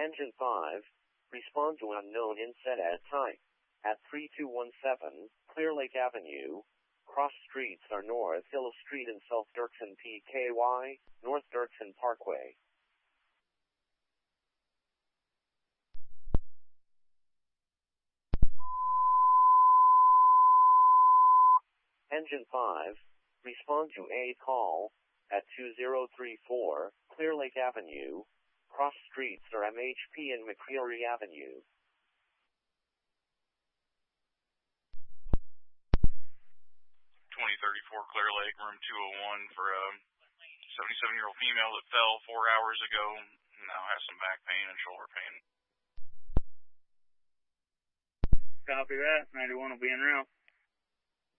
Engine 5, respond to unknown inset at type. At 3217, Clear Lake Avenue. Cross streets are North Hill Street and South Dirksen PKY, North Dirksen Parkway. Engine 5, respond to a call at 2034, Clear Lake Avenue. Cross streets are MHP and McCreary Avenue. 2034 Clear Lake, room 201 for a 77-year-old female that fell 4 hours ago. Now has some back pain and shoulder pain. Copy that. 91 will be en route.